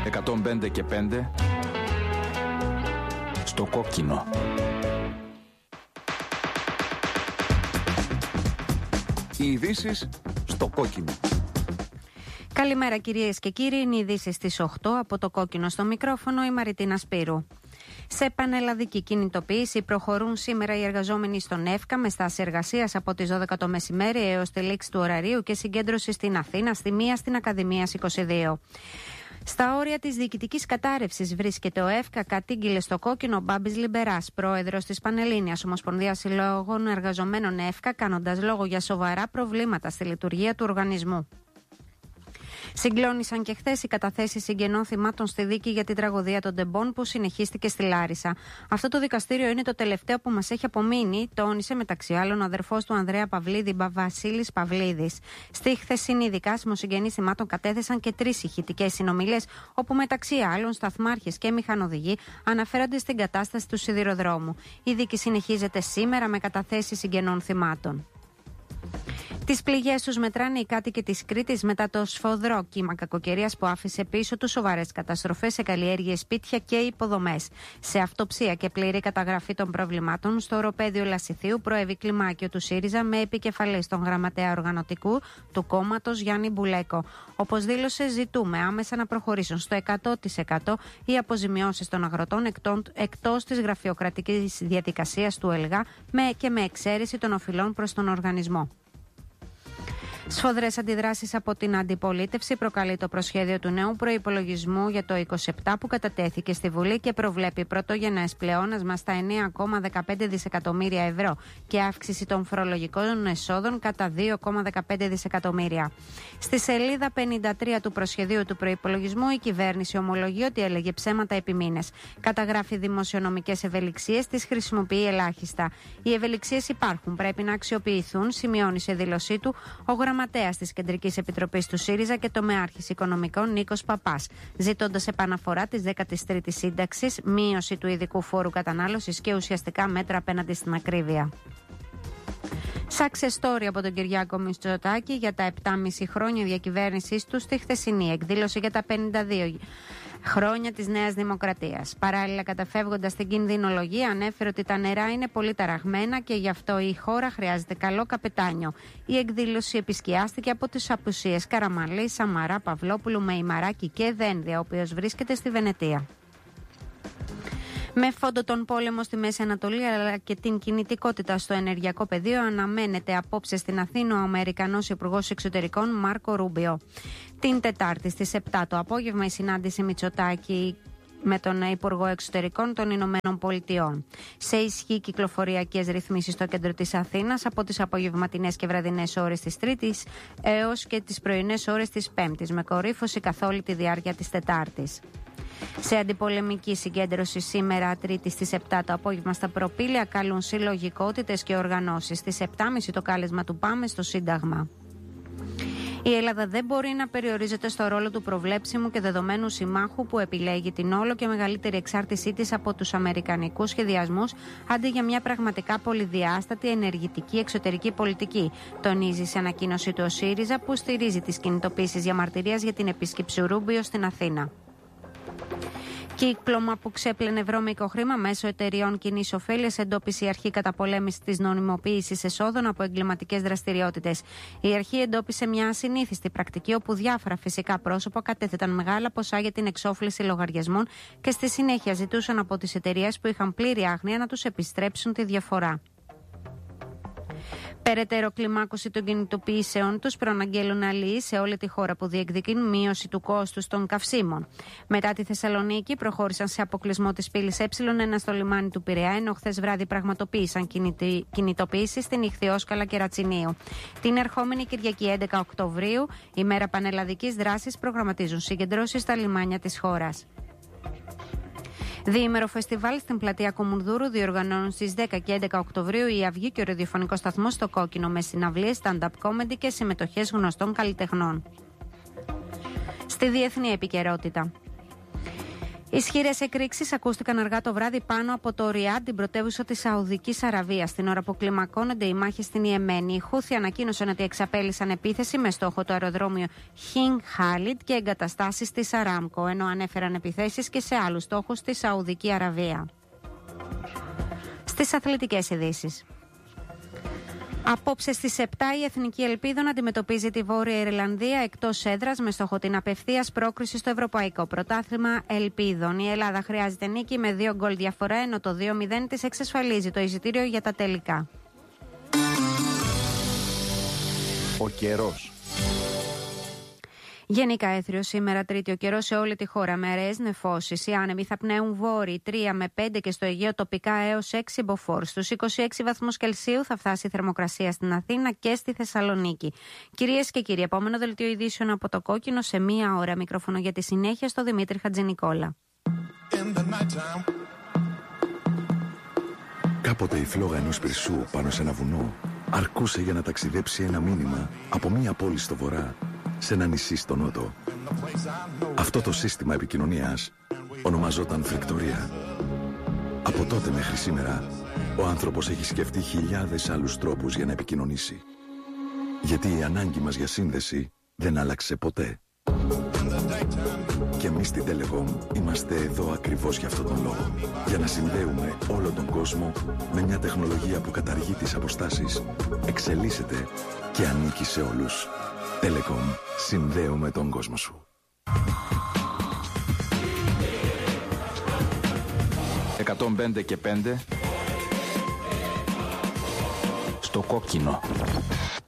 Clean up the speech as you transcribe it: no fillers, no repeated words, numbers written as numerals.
105 και 5 στο κόκκινο. Οι ειδήσεις στο κόκκινο. Καλημέρα κυρίες και κύριοι, είναι οι ειδήσεις στις 8 από το κόκκινο στο μικρόφωνο, η Μαριτίνα Σπύρου. Σε πανελλαδική κινητοποίηση προχωρούν σήμερα οι εργαζόμενοι στον ΕΦΚΑ με στάση εργασίας από τις 12 το μεσημέρι έως τη λήξη του ωραρίου και συγκέντρωση στην Αθήνα, στη μία στην Ακαδημίας 22. Στα όρια της διοικητικής κατάρρευσης βρίσκεται ο ΕΦΚΑ, κατήγγειλε στο κόκκινο ο Μπάμπης Λιμπεράς, πρόεδρος της Πανελλήνιας Ομοσπονδίας Συλλόγων Εργαζομένων ΕΦΚΑ, κάνοντας λόγο για σοβαρά προβλήματα στη λειτουργία του οργανισμού. Συγκλώνησαν και χθες οι καταθέσεις συγγενών θυμάτων στη δίκη για την τραγωδία των Ντεμπών που συνεχίστηκε στη Λάρισα. Αυτό το δικαστήριο είναι το τελευταίο που μας έχει απομείνει, τόνισε μεταξύ άλλων ο αδερφός του Ανδρέα Παυλίδη, Βασίλης Παυλίδης. Στη χθεσινή δικάσιμο συγγενείς θυμάτων κατέθεσαν και 3 ηχητικές συνομιλίες, όπου μεταξύ άλλων σταθμάρχες και μηχανοδηγοί αναφέρονται στην κατάσταση του σιδηροδρόμου. Η δίκη συνεχίζεται σήμερα με καταθέσεις συγγενών θυμάτων. Τις πληγές τους μετράνε οι κάτοικοι της Κρήτης μετά το σφοδρό κύμα κακοκαιρίας που άφησε πίσω του σοβαρές καταστροφές σε καλλιέργειες, σπίτια και υποδομές. Σε αυτοψία και πλήρη καταγραφή των προβλημάτων, στο οροπέδιο Λασιθίου προέβη κλιμάκιο του ΣΥΡΙΖΑ με επικεφαλής τον γραμματέα οργανωτικού του κόμματος Γιάννη Μπουλέκο. Όπως δήλωσε, ζητούμε άμεσα να προχωρήσουν στο 100% οι αποζημιώσεις των αγροτών εκτός της γραφειοκρατικής διαδικασίας του ΕΛΓΑ και με εξαίρεση των οφειλών προς τον οργανισμό. Σφοδρές αντιδράσεις από την αντιπολίτευση προκαλεί το προσχέδιο του νέου προϋπολογισμού για το 2027 που κατατέθηκε στη Βουλή και προβλέπει πρωτογενές πλεόνασμα στα 9,15 δισεκατομμύρια ευρώ και αύξηση των φορολογικών εσόδων κατά 2,15 δισεκατομμύρια. Στη σελίδα 53 του προσχεδίου του προϋπολογισμού η κυβέρνηση ομολογεί ότι έλεγε ψέματα επί μήνες. Καταγράφει δημοσιονομικές ευελιξίες, τις χρησιμοποιεί ελάχιστα. Οι ευελιξίες υπάρχουν, πρέπει να αξιοποιηθούν, σημειώνει σε δήλωσή του ο γραμματέας της Κεντρικής Επιτροπής του ΣΥΡΙΖΑ και τομεάρχης οικονομικών Νίκος Παπάς, ζητώντας επαναφορά της 13ης σύνταξης, μείωση του ειδικού φόρου κατανάλωσης και ουσιαστικά μέτρα απέναντι στην ακρίβεια. Success story από τον Κυριάκο Μητσοτάκη για τα 7,5 χρόνια διακυβέρνησής του στη χθεσινή εκδήλωση για τα 52 χρόνια της Νέας Δημοκρατίας. Παράλληλα, καταφεύγοντας στην κινδυνολογία, ανέφερε ότι τα νερά είναι πολύ ταραγμένα και γι' αυτό η χώρα χρειάζεται καλό καπετάνιο. Η εκδήλωση επισκιάστηκε από τις απουσίες Καραμανλή, Σαμαρά, Παυλόπουλου, Μεϊμαράκη και Δένδια, ο οποίος βρίσκεται στη Βενετία. Με φόντο τον πόλεμο στη Μέση Ανατολή αλλά και την κινητικότητα στο ενεργειακό πεδίο, αναμένεται απόψε στην Αθήνα ο Αμερικανός Υπουργός Εξωτερικών Μάρκο Ρούμπιο. Την Τετάρτη στις 7 το απόγευμα η συνάντηση Μητσοτάκη με τον Υπουργό Εξωτερικών των Ηνωμένων Πολιτειών. Σε ισχύ κυκλοφοριακές ρυθμίσεις στο κέντρο της Αθήνας από τις απογευματινές και βραδινές ώρες της Τρίτης έως και τις πρωινές ώρες της Πέμπτης, με κορύφωση καθ' όλη τη διάρκεια της Τετάρτης. Σε αντιπολεμική συγκέντρωση σήμερα Τρίτη στις 7 το απόγευμα στα Προπήλαια καλούν συλλογικότητες και οργανώσεις. Στις 7.30 το κάλεσμα του Πάμε στο Σύνταγμα. Η Ελλάδα δεν μπορεί να περιορίζεται στο ρόλο του προβλέψιμου και δεδομένου συμμάχου που επιλέγει την όλο και μεγαλύτερη εξάρτησή της από τους αμερικανικούς σχεδιασμούς αντί για μια πραγματικά πολυδιάστατη ενεργητική εξωτερική πολιτική, τονίζει σε ανακοίνωση του ο ΣΥΡΙΖΑ που στηρίζει τις κινητοποίησεις διαμαρτυρίας για την επίσκεψη Ρούμπιο στην Αθήνα. Κύκλωμα που ξέπλαινε βρώμικο χρήμα μέσω εταιριών κοινής ωφέλειας εντόπισε η αρχή καταπολέμησης της νομιμοποίησης εσόδων από εγκληματικές δραστηριότητες. Η αρχή εντόπισε μια ασυνήθιστη πρακτική όπου διάφορα φυσικά πρόσωπα κατέθεταν μεγάλα ποσά για την εξόφληση λογαριασμών και στη συνέχεια ζητούσαν από τις εταιρείες που είχαν πλήρη άγνοια να τους επιστρέψουν τη διαφορά. Περαιτέρω κλιμάκωση των κινητοποιήσεων τους προαναγγέλουν αλληλείς σε όλη τη χώρα που διεκδικούν μείωση του κόστους των καυσίμων. Μετά τη Θεσσαλονίκη προχώρησαν σε αποκλεισμό της πύλης Ε1 στο λιμάνι του Πειραιά, ενώ χθες βράδυ πραγματοποίησαν κινητοποιήσεις στην Ιχθυόσκαλα και Ρατσινίου. Την ερχόμενη Κυριακή 11 Οκτωβρίου, ημέρα πανελλαδικής δράσης, προγραμματίζουν συγκεντρώσεις στα λιμάνια της χώρας. Διήμερο φεστιβάλ στην πλατεία Κομουνδούρου διοργανώνουν στις 10 και 11 Οκτωβρίου η Αυγή και ο ραδιοφωνικός σταθμός στο Κόκκινο με συναυλίες, stand-up comedy και συμμετοχές γνωστών καλλιτεχνών. Στη διεθνή επικαιρότητα. Ισχυρές εκρήξεις ακούστηκαν αργά το βράδυ πάνω από το Ριάντ, την πρωτεύουσα της Σαουδικής Αραβίας, την ώρα που κλιμακώνονται οι μάχες στην Ιεμένη. Οι Χούθι ανακοίνωσαν ότι εξαπέλυσαν επίθεση με στόχο το αεροδρόμιο Χιν Χάλιντ και εγκαταστάσεις της Αράμκο, ενώ ανέφεραν επιθέσεις και σε άλλους στόχους στη Σαουδική Αραβία. Στις αθλητικές ειδήσεις. Απόψε στις 7 η Εθνική Ελπίδων αντιμετωπίζει τη Βόρεια Ιρλανδία εκτός έδρας με στόχο την απευθείας πρόκριση στο Ευρωπαϊκό Πρωτάθλημα Ελπίδων. Η Ελλάδα χρειάζεται νίκη με 2 γκολ διαφορά, ενώ το 2-0 της εξασφαλίζει το εισιτήριο για τα τελικά. Ο καιρός. Γενικά έθριο σήμερα Τρίτη ο καιρός σε όλη τη χώρα με αραιές νεφώσεις. Οι άνεμοι θα πνέουν βόρειοι 3 με 5 και στο Αιγαίο τοπικά έως 6 μποφόρ. Στους 26 βαθμούς Κελσίου θα φτάσει η θερμοκρασία στην Αθήνα και στη Θεσσαλονίκη. Κυρίες και κύριοι, επόμενο δελτίο ειδήσεων από το Κόκκινο σε 1 ώρα. Μικρόφωνο για τη συνέχεια στο Δημήτρη Χατζηνικόλα. Κάποτε η φλόγα ενός πυρσού πάνω σε ένα βουνό αρκούσε για να ταξιδέψει ένα μήνυμα από μία πόλη στο βορρά σε ένα νησί στο νότο. Αυτό το σύστημα επικοινωνίας ονομαζόταν φρεκτορία. Από τότε μέχρι σήμερα, ο άνθρωπος έχει σκεφτεί χιλιάδες άλλους τρόπους για να επικοινωνήσει. Γιατί η ανάγκη μας για σύνδεση δεν άλλαξε ποτέ. Και εμείς στην Telecom είμαστε εδώ ακριβώς για αυτόν τον λόγο. Για να συνδέουμε όλο τον κόσμο με μια τεχνολογία που καταργεί τις αποστάσεις, εξελίσσεται και ανήκει σε όλους. Telecom. Συνδέουμε τον κόσμο σου. 105 και 5 στο Κόκκινο.